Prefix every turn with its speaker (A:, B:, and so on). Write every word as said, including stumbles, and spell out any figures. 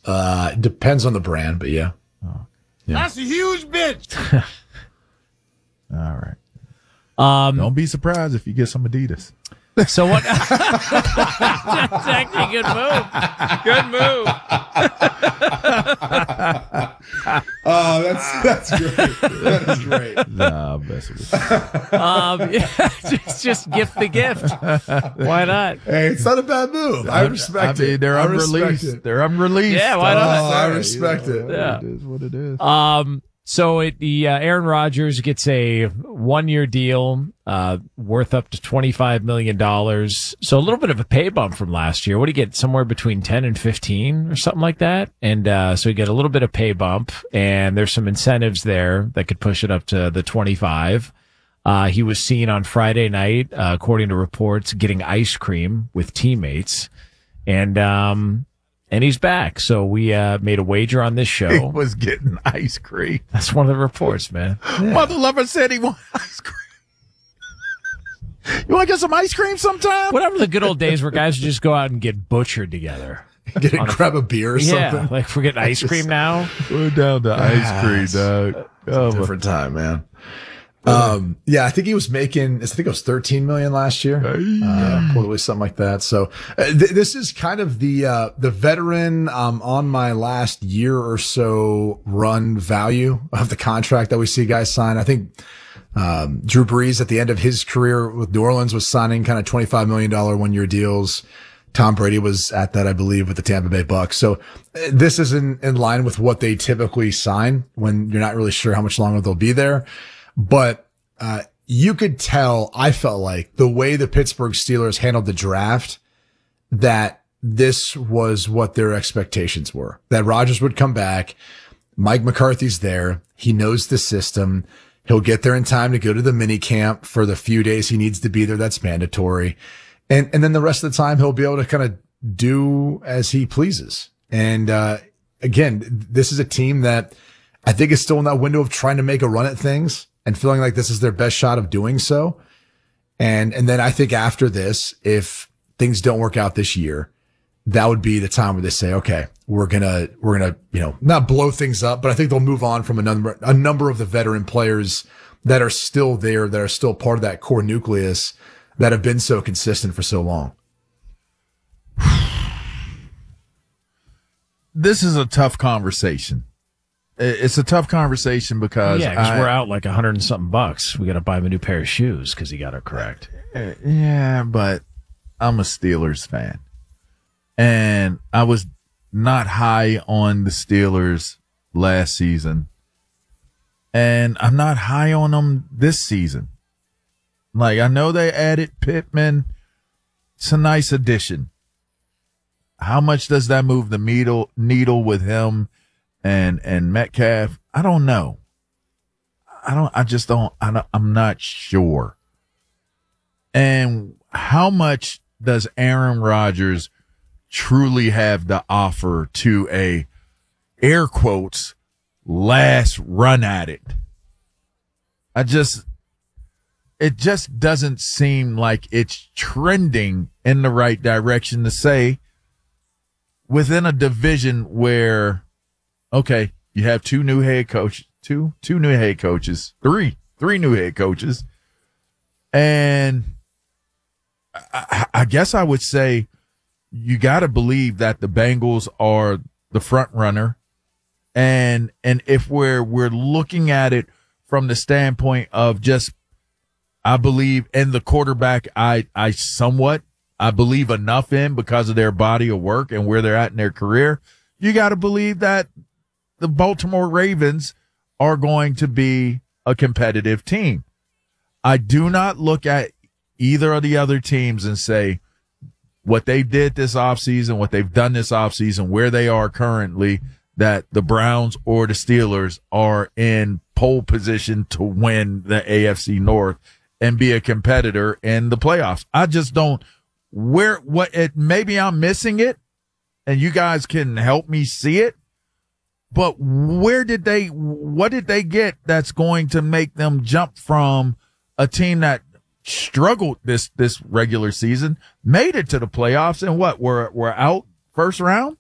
A: Uh, depends on the brand, but yeah.
B: Oh.
A: yeah.
C: That's a huge bitch.
B: All right.
D: Um,
B: Don't be surprised if you get some Adidas.
D: So what? That's actually a good move. Good move.
A: Oh, that's that's great. That is great.
B: Nah, I'm messing with you.
D: Um, yeah, just just gift the gift. Why not?
A: Hey, it's not a bad move. I respect
B: I mean,
A: it.
B: they're
A: I respect
B: unreleased.
A: it.
B: They're unreleased.
D: Yeah, why not?
A: Oh, I respect
B: You know,
A: it.
D: Yeah.
B: It is what it is.
D: Um, so it, the uh, Aaron Rodgers gets a one-year deal uh, worth up to twenty-five million dollars. So a little bit of a pay bump from last year. What do you get? Somewhere between ten and fifteen or something like that. And uh, so you get a little bit of pay bump, and there's some incentives there that could push it up to the twenty-five. Uh, he was seen on Friday night, uh, according to reports, getting ice cream with teammates. And um, and he's back. So we uh, made a wager on this
B: He
D: show.
B: was getting ice cream.
D: That's one of the reports, man.
B: Mother lover said he wanted ice cream. You want to get some ice cream sometime?
D: Whatever the good old days where guys would just go out and get butchered together.
A: Get a, grab a beer or
D: Yeah,
A: something.
D: like we're getting ice cream now.
B: We're down to ice cream, dog. Oh, my-
A: Different time, man. Um, yeah, I think he was making, I think it was thirteen million last year, uh, quarterly, something like that. So uh, th- this is kind of the, uh, the veteran, um, on my last year or so run value of the contract that we see guys sign. I think, um, Drew Brees at the end of his career with New Orleans was signing kind of twenty-five million dollars one year deals. Tom Brady was at that, I believe, with the Tampa Bay Bucks. So uh, this is in, in line with what they typically sign when you're not really sure how much longer they'll be there. But, uh, you could tell, I felt like the way the Pittsburgh Steelers handled the draft, that this was what their expectations were, that Rodgers would come back. Mike McCarthy's there. He knows the system. He'll get there in time to go to the mini camp for the few days he needs to be there. That's mandatory. And, and then the rest of the time he'll be able to kind of do as he pleases. And, uh, again, this is a team that I think is still in that window of trying to make a run at things and feeling like this is their best shot of doing so. And, and then I think after this, if things don't work out this year, that would be the time where they say, okay, we're going to, we're going to, you know, not blow things up, but I think they'll move on from a number, a number of the veteran players that are still there, that are still part of that core nucleus that have been so consistent for so long.
B: This is a tough conversation. It's a tough conversation because
D: Yeah, because
B: I-
D: we're out like a hundred and something bucks. We got to buy him a new pair of shoes because he got it correct.
B: Uh, yeah, but I'm a Steelers fan. And I was not high on the Steelers last season. And I'm not high on them this season. Like, I know they added Pittman. It's a nice addition. How much does that move the needle, needle with him and, and Metcalf? I don't know. I don't, I just don't, I don't, I'm not sure. And how much does Aaron Rodgers truly have to offer to a, air quotes, last run at it? I just, it just doesn't seem like it's trending in the right direction to say within a division where, okay, you have two new head coaches, two, two new head coaches, three, three new head coaches. And I, I guess I would say you got to believe that the Bengals are the front runner. And, and if we're, we're looking at it from the standpoint of just, I believe in the quarterback, I, I somewhat, I believe enough in because of their body of work and where they're at in their career. You got to believe that the Baltimore Ravens are going to be a competitive team. I do not look at either of the other teams and say what they did this offseason, what they've done this offseason, where they are currently, that the Browns or the Steelers are in pole position to win the A F C North and be a competitor in the playoffs. I just don't, where, what it, maybe I'm missing it and you guys can help me see it, but where did they, what did they get that's going to make them jump from a team that struggled this, this regular season, made it to the playoffs, and what, we're, we're out first round?